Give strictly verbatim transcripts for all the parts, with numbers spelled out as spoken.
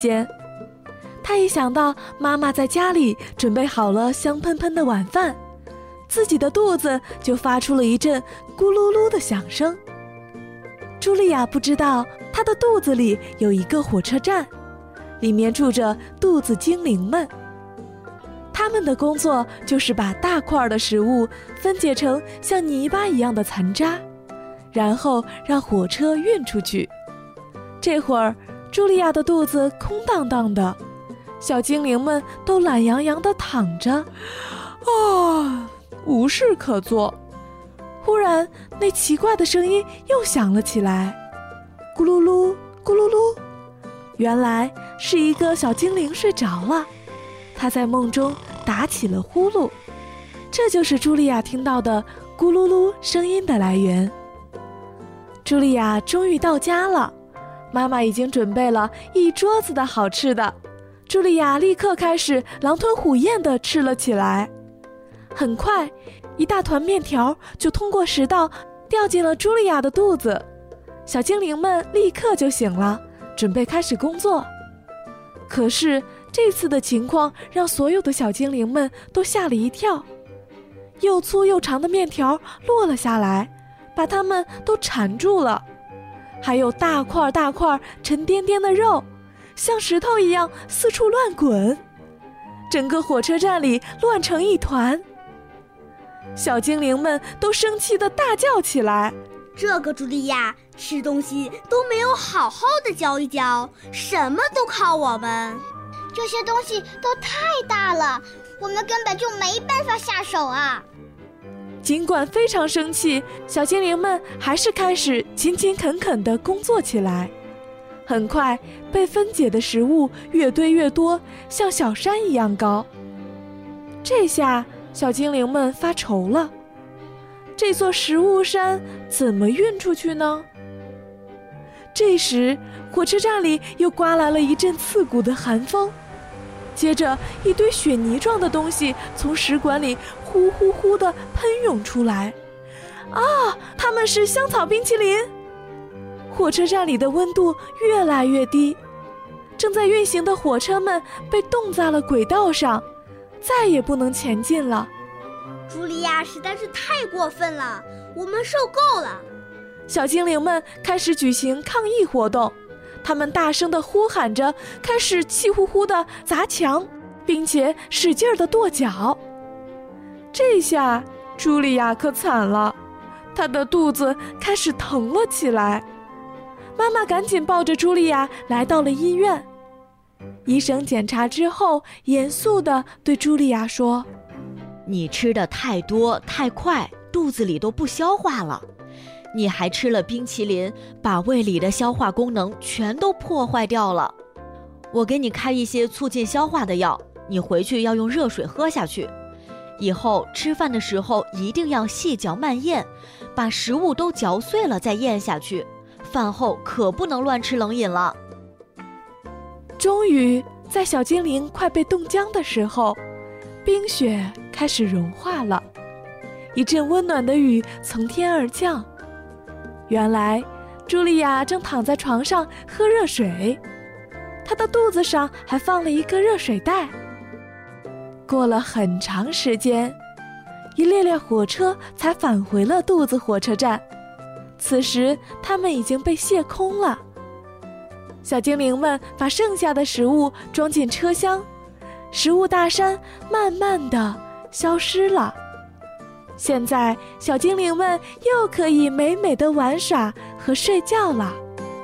间。他一想到妈妈在家里准备好了香喷喷的晚饭，自己的肚子就发出了一阵咕噜噜的响声。茱莉亚不知道她的肚子里有一个火车站，里面住着肚子精灵们。他们的工作就是把大块的食物分解成像泥巴一样的残渣，然后让火车运出去。这会儿茱莉亚的肚子空荡荡的，小精灵们都懒洋洋地躺着，啊，无事可做。忽然那奇怪的声音又响了起来，咕噜噜咕噜噜。原来是一个小精灵睡着了，他在梦中打起了呼噜，这就是茱莉亚听到的咕噜噜声音的来源。茱莉亚终于到家了，妈妈已经准备了一桌子的好吃的，茱莉亚立刻开始狼吞虎咽地吃了起来。很快，一大团面条就通过食道掉进了茱莉亚的肚子，小精灵们立刻就醒了，准备开始工作。可是这次的情况让所有的小精灵们都吓了一跳，又粗又长的面条落了下来，把它们都缠住了，还有大块大块沉甸甸的肉，像石头一样四处乱滚，整个火车站里乱成一团。小精灵们都生气地大叫起来， 这个茱莉亚吃东西都没有好好的嚼一嚼，什么都靠我们， 这些东西都太大了，我们根本就没办法下手啊。 尽管非常生气，小精灵们还是开始勤勤恳恳地工作起来。很快，被分解的食物越堆越多，像小山一样高。这下小精灵们发愁了，这座食物山怎么运出去呢？这时，火车站里又刮来了一阵刺骨的寒风，接着一堆雪泥状的东西从食管里呼呼呼地喷涌出来。啊，它们是香草冰淇淋！火车站里的温度越来越低，正在运行的火车们被冻在了轨道上，再也不能前进了。 茱莉亚实在是太过分了，我们受够了。 小精灵们开始举行抗议活动，他们大声地呼喊着，开始气呼呼地砸墙，并且使劲地跺脚。这下茱莉亚可惨了，她的肚子开始疼了起来。妈妈赶紧抱着茱莉亚来到了医院。医生检查之后，严肃地对茱莉亚说： 你吃的太多太快，肚子里都不消化了。你还吃了冰淇淋，把胃里的消化功能全都破坏掉了。我给你开一些促进消化的药，你回去要用热水喝下去。以后吃饭的时候一定要细嚼慢咽，把食物都嚼碎了再咽下去。饭后可不能乱吃冷饮了。 终于，在小精灵快被冻僵的时候，冰雪开始融化了，一阵温暖的雨从天而降。原来，茱莉亚正躺在床上喝热水，她的肚子上还放了一个热水袋。过了很长时间，一列列火车才返回了肚子火车站。此时，它们已经被卸空了。小精灵们把剩下的食物装进车厢，食物大山慢慢地消失了。现在，小精灵们又可以美美的玩耍和睡觉了。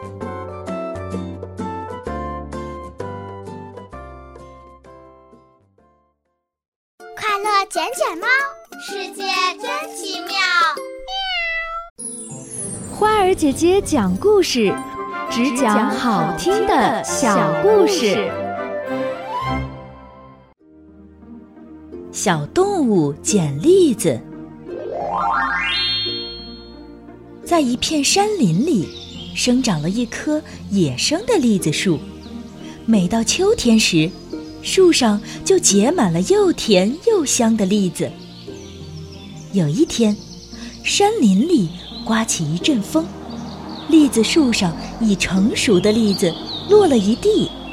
快乐捡捡猫， 世界真奇妙。 花儿姐姐讲故事，只讲好听的小故事。 小动物捡栗子。在一片山林里，生长了一棵野生的栗子树。每到秋天时，树上就结满了又甜又香的栗子。有一天，山林里刮起一阵风，栗子树上已成熟的栗子落了一地。